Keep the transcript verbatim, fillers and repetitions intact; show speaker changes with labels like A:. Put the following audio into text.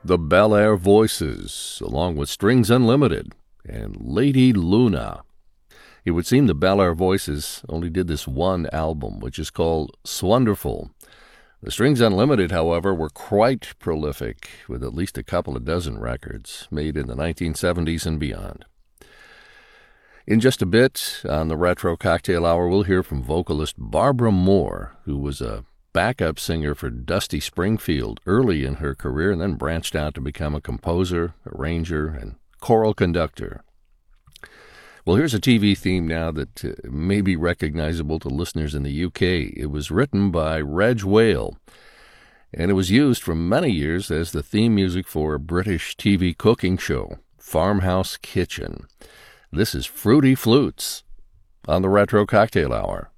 A: the Bel Air Voices, along with Strings Unlimited and Lady Luna. It would seem the Bel Air Voices only did this one album, which is called Swonderful. The Strings Unlimited, however, were quite prolific, with at least a couple of dozen records made in the nineteen seventies and beyond. In just a bit, on the Retro Cocktail Hour, we'll hear from vocalist Barbara Moore, who was a backup singer for Dusty Springfield early in her career and then branched out to become a composer, arranger, and choral conductor. Well, here's a T V theme now that uh, may be recognizable to listeners in the U K. It was written by Reg Whale, and it was used for many years as the theme music for a British T V cooking show, Farmhouse Kitchen. This is Fruity Flutes on the Retro Cocktail Hour.